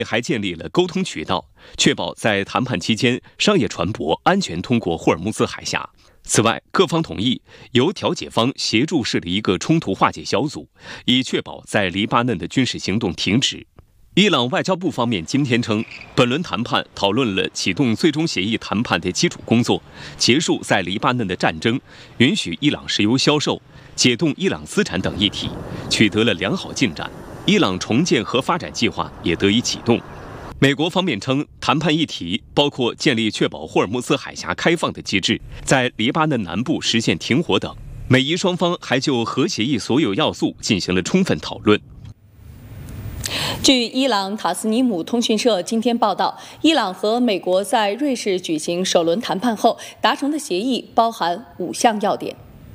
还建立了沟通渠道，确保在谈判期间商业船舶安全通过霍尔木兹海峡。此外，各方同意由调解方协助设立一个冲突化解小组，以确保在黎巴嫩的军事行动停止。伊朗外交部方面今天称，本轮谈判讨论了启动最终协议谈判的基础工作，结束在黎巴嫩的战争，允许伊朗石油销售，解冻伊朗资产等议题，取得了良好进展。伊朗重建和发展计划也得以启动。美国方面称，谈判议题包括建立确保霍尔木兹海峡开放的机制，在黎巴嫩南部实现停火等。美伊双方还就核协议所有要素进行了充分讨论。 据伊朗塔斯尼姆通讯社今天报道，伊朗和美国在瑞士举行首轮谈判后达成的协议包含5项要点。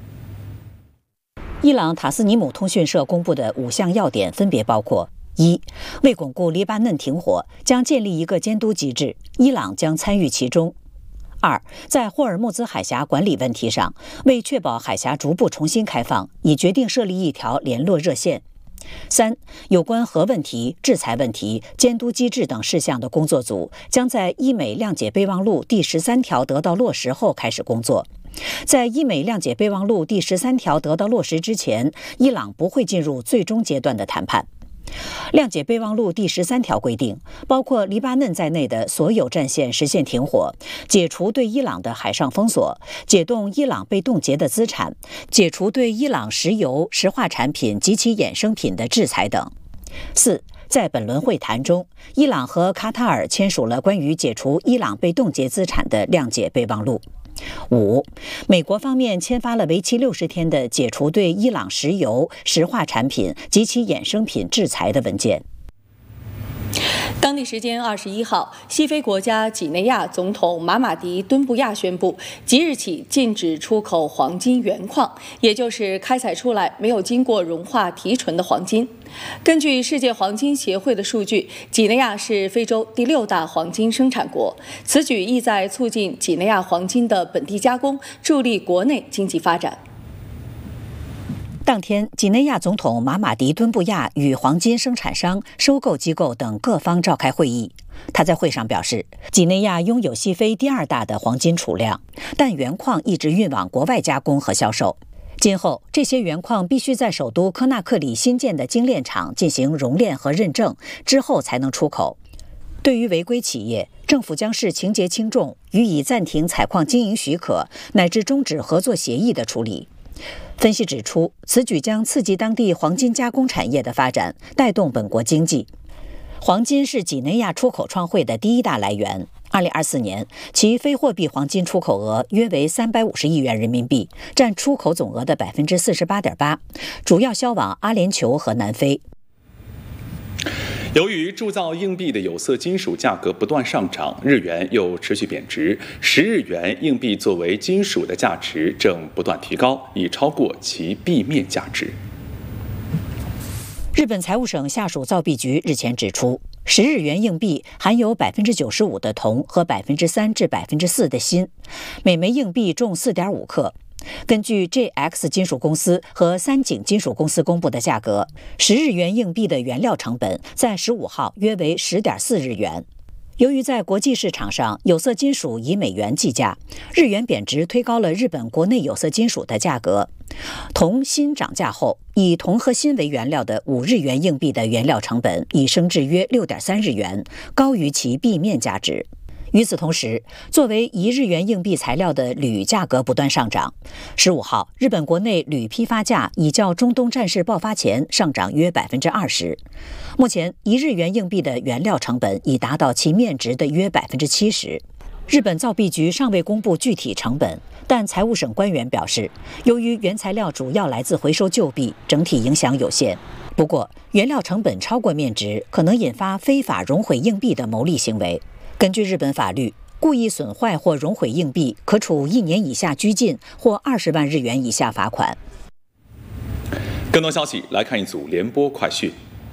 伊朗塔斯尼姆通讯社公布的5项要点分别包括：一、为巩固黎巴嫩停火，将建立一个监督机制，伊朗将参与其中；二、在霍尔木兹海峡管理问题上，为确保海峡逐步重新开放，已决定设立一条联络热线；三、有关核问题、制裁问题、监督机制等事项的工作组将在伊美谅解备忘录第13条得到落实后开始工作。在伊美谅解备忘录第13条得到落实之前，伊朗不会进入最终阶段的谈判。谅解备忘录第13条规定，包括黎巴嫩在内的所有战线实现停火，解除对伊朗的海上封锁，解冻伊朗被冻结的资产，解除对伊朗石油、石化产品及其衍生品的制裁等。四、在本轮会谈中，伊朗和卡塔尔签署了关于解除伊朗被冻结资产的谅解备忘录。五、美国方面签发了为期60天的解除对伊朗石油、石化产品及其衍生品制裁的文件。 当地时间21号，西非国家几内亚总统马马迪·敦布亚宣布，即日起禁止出口黄金原矿，也就是开采出来没有经过融化提纯的黄金。根据世界黄金协会的数据，几内亚是非洲第6大黄金生产国。此举意在促进几内亚黄金的本地加工，助力国内经济发展。 当天，几内亚总统马马迪·敦布亚与黄金生产商、收购机构等各方召开会议。他在会上表示，几内亚拥有西非第2大的黄金储量，但原矿一直运往国外加工和销售。今后，这些原矿必须在首都科纳克里新建的精炼厂进行熔炼和认证，之后才能出口。对于违规企业，政府将视情节轻重，予以暂停采矿经营许可，乃至终止合作协议的处理。分析指出，此举将刺激当地黄金加工产业的发展，带动本国经济。黄金是几内亚出口创汇的第1大来源。2024年，其非货币黄金出口额约为350亿元人民币，占出口总额的48.8%，主要销往阿联酋和南非。 由于铸造硬币的有色金属价格不断上涨，日元又持续贬值，10日元硬币作为金属的价值正不断提高，已超过其币面价值。 日本财务省下属造币局日前指出，10日元硬币含有95%的铜和3%至4%的锌，每枚硬币重4.5克。根据 JX 金属公司和三井金属公司公布的价格，10日元硬币的原料成本在15号约为10.4日元。由于在国际市场上有色金属以美元计价，日元贬值推高了日本国内有色金属的价格。铜、锌涨价后，以铜和锌为原料的5日元硬币的原料成本已升至约6.3日元，高于其币面价值。与此同时，作为1日元硬币材料的铝价格不断上涨。15号，日本国内铝批发价已较中东战事爆发前上涨约20%。目前，1日元硬币的原料成本已达到其面值的约70%。日本造币局尚未公布具体成本，但财务省官员表示，由于原材料主要来自回收旧币，整体影响有限。不过，原料成本超过面值，可能引发非法熔毁硬币的牟利行为。根据日本法律，故意损坏或熔毁硬币可处1年以下拘禁或20万日元以下罚款。 更多消息来看一组联播快讯。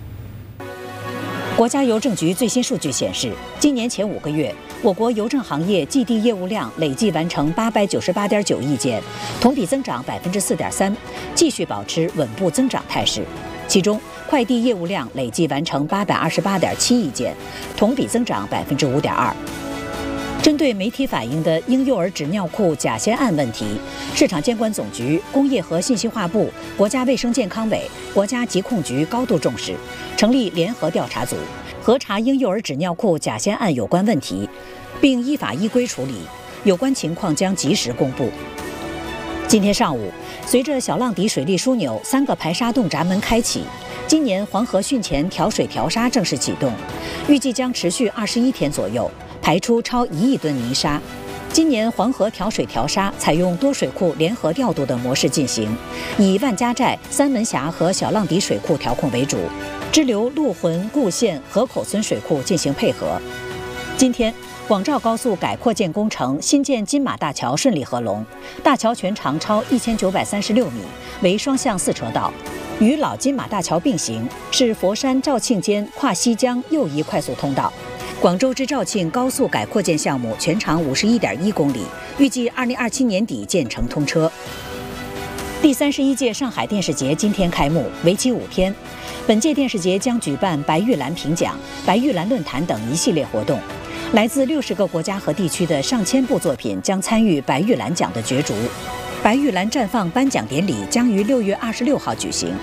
国家邮政局最新数据显示，今年前5个月，我国邮政行业寄递业务量累计完成898.9亿件，同比增长4.3%，继续保持稳步增长态势。 其中快递业务量累计完成828.7亿件，同比增长5.2%。针对媒体反映的婴幼儿纸尿裤假先案问题，市场监管总局、工业和信息化部、国家卫生健康委、国家疾控局高度重视，成立联合调查组，核查婴幼儿纸尿裤假先案有关问题，并依法依规处理。有关情况将及时公布。今天上午，随着小浪底水利枢纽3个排沙洞闸门开启，今年黄河汛前调水调沙正式启动，预计将持续21天左右，排出超1亿吨泥沙。今年黄河调水调沙采用多水库联合调度的模式进行，以万家寨、三门峡和小浪底水库调控为主，支流陆浑、固县、河口村水库进行配合。今天，广肇高速改扩建工程新建金马大桥顺利合龙，大桥全长超1936米，为双向4车道，与老金马大桥并行，是佛山肇庆间跨西江又一快速通道。广州至肇庆高速改扩建项目全长51.1公里，预计2027年底建成通车。第31届上海电视节今天开幕，为期5天。本届电视节将举办白玉兰评奖、白玉兰论坛等一系列活动。来自60个国家和地区的上千部作品将参与白玉兰奖的角逐。白玉兰绽放颁奖典礼将于6月26号举行。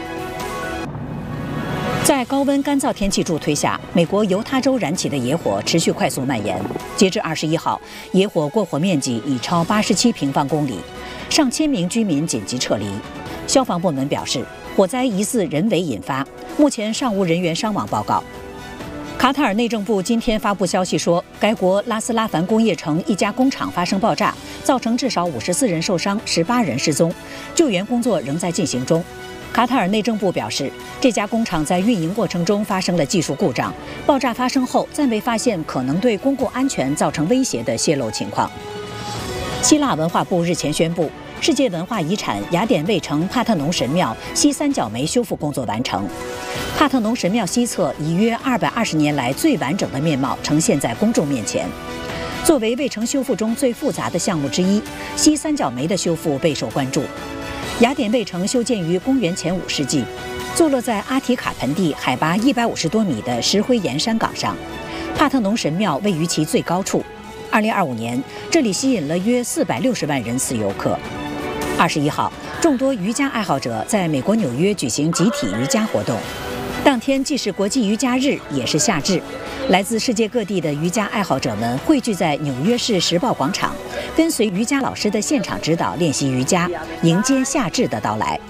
在高温干燥天气助推下，美国犹他州燃起的野火持续快速蔓延。截至21号，野火过火面积已超87平方公里，上千名居民紧急撤离。消防部门表示，火灾疑似人为引发，目前尚无人员伤亡报告。卡塔尔内政部今天发布消息说，该国拉斯拉凡工业城一家工厂发生爆炸，造成至少54人受伤，18人失踪，救援工作仍在进行中。卡塔尔内政部表示，这家工厂在运营过程中发生了技术故障，爆炸发生后暂未发现可能对公共安全造成威胁的泄漏情况。希腊文化部日前宣布，世界文化遗产雅典卫城帕特农神庙西三角梅修复工作完成。帕特农神庙西侧以约220年来最完整的面貌呈现在公众面前。作为卫城修复中最复杂的项目之一，西三角梅的修复备受关注。雅典卫城修建于公元前5世纪，坐落在阿提卡盆地海拔150多米的石灰岩山岗上。帕特农神庙位于其最高处。2025年，这里吸引了约460万人次游客。21号，众多瑜伽爱好者在美国纽约举行集体瑜伽活动。当天既是国际瑜伽日，也是夏至，来自世界各地的瑜伽爱好者们汇聚在纽约市时报广场，跟随瑜伽老师的现场指导练习瑜伽，迎接夏至的到来。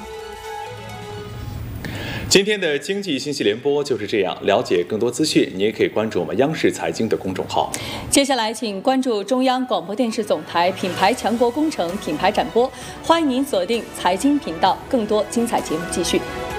今天的经济信息联播就是这样。了解更多资讯，你也可以关注我们央视财经的公众号。 接下来，请关注中央广播电视总台品牌强国工程品牌展播。欢迎您锁定财经频道，更多精彩节目继续。